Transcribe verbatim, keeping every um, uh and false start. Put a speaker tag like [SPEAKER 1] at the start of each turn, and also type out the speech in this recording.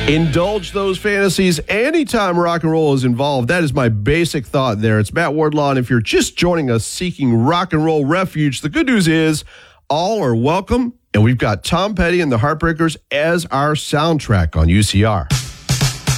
[SPEAKER 1] Indulge those fantasies anytime rock and roll is involved. That is my basic thought there. It's Matt Wardlaw, and if you're just joining us seeking rock and roll refuge, the good news is all are welcome, and we've got Tom Petty and the Heartbreakers as our soundtrack on U C R.